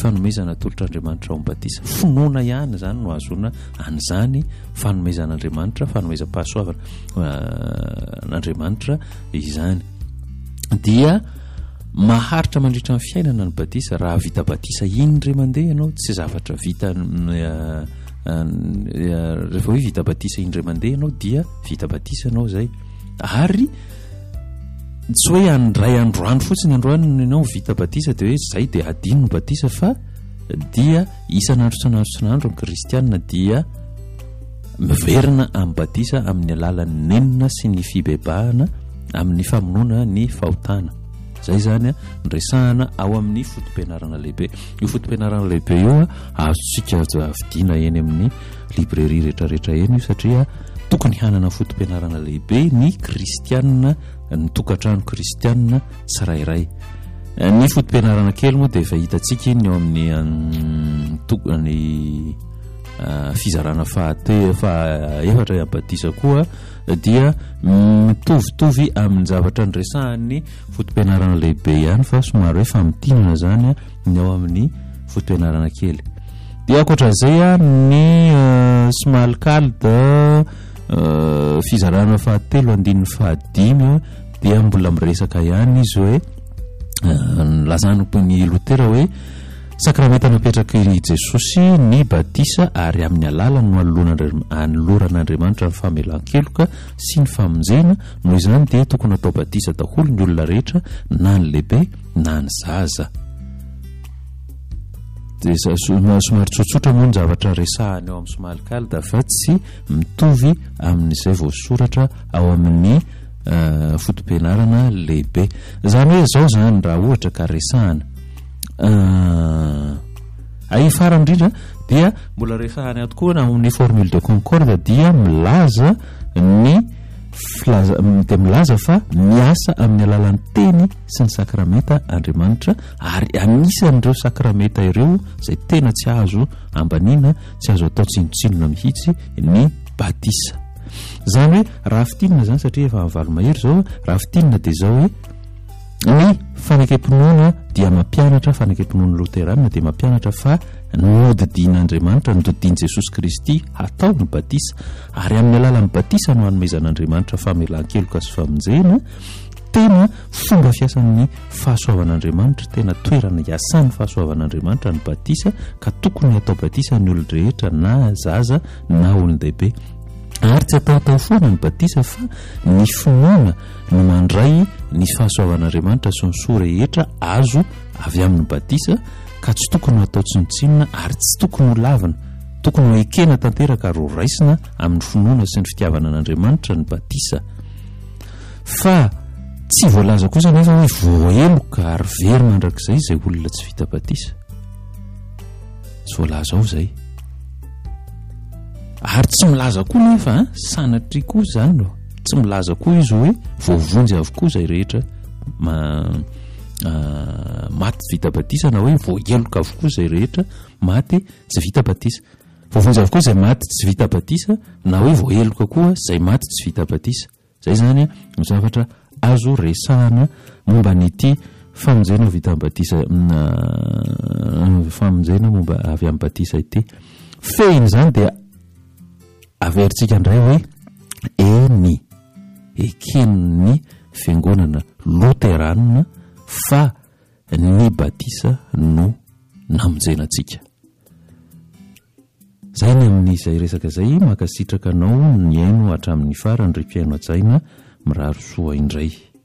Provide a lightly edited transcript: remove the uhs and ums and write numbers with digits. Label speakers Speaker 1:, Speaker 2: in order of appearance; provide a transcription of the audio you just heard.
Speaker 1: fanomezana tolotr'Andriamanitra ao Batisa. Finoana ihany zany no azona an'izany fanomezan'Andriamanitra, fanomezam-pahasoavana n'Andriamanitra izany. Dia maharitra mandritra ny fiainana ny Batisa. Raha vita Batisa indray mandeha ianao, tsy zavatra vita rehefa hoe vita Batisa indray mandeha ianao dia vita Batisa ianao zay. Ary tsy hoe andray androany fotsiny androany ianao vita Batisa de hoe zay de adino ny Batisa, fa dia isan'andro ny kristianina dia miverina amin'ny Batisa amin'ny alalan'ny nenina sy ny fibebahana amin'ny famonoana ny fahotana. Zay zany nresahana ao amin'ny fotom-pianarana lehibe. Io fotom-pianarana lehibe io azontsika vidiana eny amin'ny librairie rehetrarehetra eny io, satria tokony hanana fotom-pianarana lehibe ny kristianina, ny tokantrano kristianina tsirairay. Ny fotom-pianarana kely moa dia efa hitantsika iny eo amin'ny fizarana faha-efatra amin'ny Batisa koa dia mitovitovy amin'ny zavatra nresahany fotom-pianarana lehibe ihany, fa somary hoe famitinana zany ny ao amin'ny fotom-pianarana kely. Dia ankoatran'izay ny smalcalde fizarana fahatelo andininy fahadimy dia mbola miresaka ihany izy hoe lazany ny Lutera hoe sakramenta napetraka i Jesosy ny Batisa, ary amin'ny alalany no anoloran'Andriamanitra ny famelan-keloka sy ny famonjena. Noho izany dia tokony atao Batisa daholo ny olona rehetra, na ny lehibe na ny zaza. Dia somary tsotsotra moa ny zavatra resahany ao amin'ny smalcalde, fa tsy mitovy amin'izay voasoratra ao amin'ny fotom-pianarana lehibe. Zany hoe zao zany raha ohatra ka resahana farany indrindra dia mbola resahany atokoa na amin'ny formule de concorde dia milaza fa miasa amin'ny alalan'ny teny sy ny sakramenta Andriamanitra, ary anisan'ireo sakramenta ireo zay tena tsy azo ambaniana, tsy azo atao tsinotsinona mihitsy ny Batisa. Zany hoe raha fitinina zany, satria efa valo mahery zao, raha fitinina dia zao hoe ny fanekam-pinoana dia mampianatra, fanekam-pinoana Luteranina dia mampianatra fa nodidin'Andriamanitra, nodidin' Jesosy Kristy hatao ny Batisa, ary amin'ny alalan'ny Batisa no hanomezan'Andriamanitra famelan-keloka sy famonjena. Tena fomba fiasan'ny fahasoavan'Andriamanitra, tena toerana iasan'ny fahasoavan'Andriamanitra ny Batisa, ka tokony atao Batisa ny olona rehetra, na zaza na olon-dehibe. Ary tsy atao foana ny Batisa, fa ny finoana no mandray ny fahasoavan'Andriamanitra sy ny soa rehetra azo avy amin'ny Batisa, ka tsy tokony atao tsinotsinona ary tsy tokony ho lavina, tokony ho ekena tanteraka ary ho raisina amin'ny finoana sy ny fitiavana an'Andriamanitra ny Batisa. Fa tsy voalaza kosa nefa hoe voaheloka ary very mandrakizay izay olona tsy vita Batisa. Tsy voalaza ao zay. Ary tsy milaza koa nefa sanatry koa zany no tsy milaza koa izy hoe voavonjy avokoa izay rehetra maty vita Batisa, na hoe voaheloka avokoa izay rehetra maty tsy vita Batisa. Voavonjy avokoa izay maty tsy vita Batisa, na hoe voaheloka koa izay maty tsy vita Batisa. Zay zany ny zavatra azo resahana momba n'ity famonjena vita amin'ny Batisa, famonjena momba avy amin'ny Batisa ity. Fehiny zany dia averintsika indray hoe eken'ny fiangonana Luteranina fa ny Batisa no namonjenantsika. Zay ny amin'izay resaka zay, makasitraka anao ny aino hatramin'ny farany ry mpiaino an-tsaina miraro soa indray.